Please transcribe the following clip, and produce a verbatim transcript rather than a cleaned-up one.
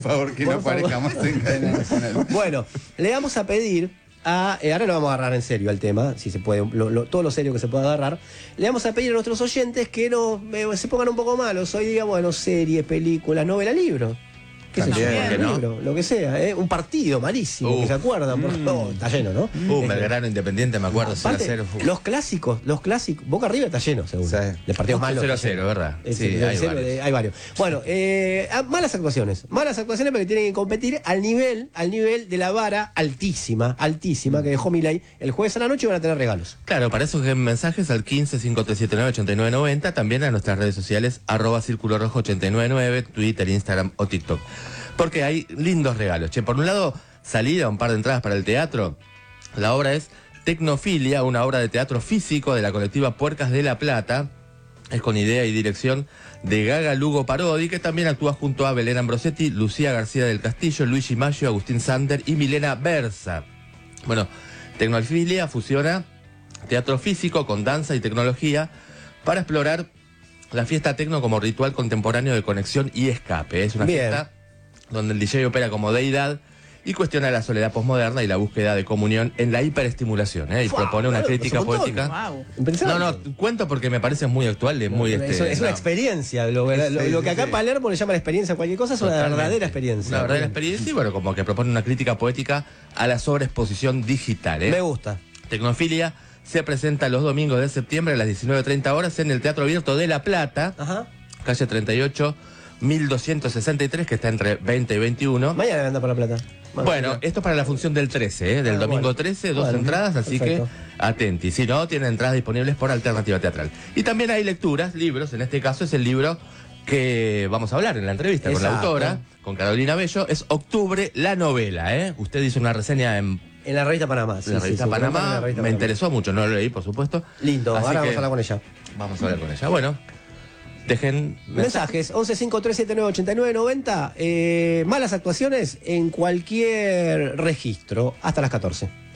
Por favor, que Por no favor. parezcamos en cadena nacional. Bueno, le vamos a pedir a, eh, ahora lo vamos a agarrar en serio al tema, si se puede, lo, lo, todo lo serio que se pueda agarrar. Le vamos a pedir a nuestros oyentes que no eh, se pongan un poco malos hoy, diga, bueno, series, películas, novela, libro. ¿Qué sé yo? También, Un ¿no? libro, lo que sea, ¿eh? Un partido malísimo, Uf. que se acuerdan, por Mm. oh, está lleno, ¿no? Uh, Este, Belgrano Independiente, me acuerdo, cero a aparte, cero. los clásicos, los clásicos, Boca Arriba está lleno, seguro. Sí. De partidos malos. cero a está lleno. cero, ¿verdad? Es Sí, el hay cero varios. de- hay varios. Bueno, eh, ah, malas actuaciones. Malas actuaciones porque tienen que competir al nivel, al nivel de la vara altísima, altísima que dejó Milei el jueves a la noche y van a tener regalos. Claro, para eso que mensajes al quince, cinco tres siete nueve, ochenta y nueve noventa, también a nuestras redes sociales, arroba Círculo Rojo ochenta y nueve nueve, Twitter, Instagram o TikTok. Porque hay lindos regalos. Che, por un lado, salida, un par de entradas para el teatro. La obra es Tecnofilia, una obra de teatro físico de la colectiva Puercas de la Plata. Es con idea y dirección de Gaga Lugo Parodi, que también actúa junto a Belén Ambrosetti, Lucía García del Castillo, Luigi Maggio, Agustín Sander y Milena Berza. Bueno, Tecnofilia fusiona teatro físico con danza y tecnología para explorar la fiesta tecno como ritual contemporáneo de conexión y escape. Es una Bien. fiesta donde el D J opera como deidad y cuestiona la soledad posmoderna y la búsqueda de comunión en la hiperestimulación, ¿eh? Y Fua, propone una claro, crítica es un montón. poética. Wow. Impensable. No, no, cuento porque me parece muy actual, es muy... Es, este, es una no. experiencia. Lo, lo- lo- lo que acá en Palermo le llaman experiencia a cualquier cosa es una Totalmente. verdadera experiencia. Una verdadera experiencia y bueno, como que propone una crítica poética a la sobreexposición digital, ¿eh? Me gusta. Tecnofilia se presenta los domingos de septiembre a las diecinueve treinta horas en el Teatro Abierto de La Plata, Ajá. calle treinta y ocho, mil doscientos sesenta y tres, que está entre veinte y veintiuno. Mañana anda por la plata. Bueno, esto es para la función del trece, ¿eh? Del Ah, domingo bueno. trece, dos Bueno, entradas, así perfecto. que atenti. Si no, tienen entradas disponibles por Alternativa Teatral. Y también hay lecturas, libros, en este caso es el libro que vamos a hablar en la entrevista con la Exacto. autora, con Carolina Bello, es Octubre, la novela, ¿eh? Usted hizo una reseña en En la revista Panamá. sí, la sí, revista sí, Panamá, en la revista me Panamá. interesó mucho, no lo leí, por supuesto. Lindo, Así ahora vamos que a hablar con ella. Vamos a hablar con ella. Bueno, dejen Mensajes, once cinco tres siete nueve ochenta y nueve noventa. Eh, malas actuaciones en cualquier registro, hasta las catorce.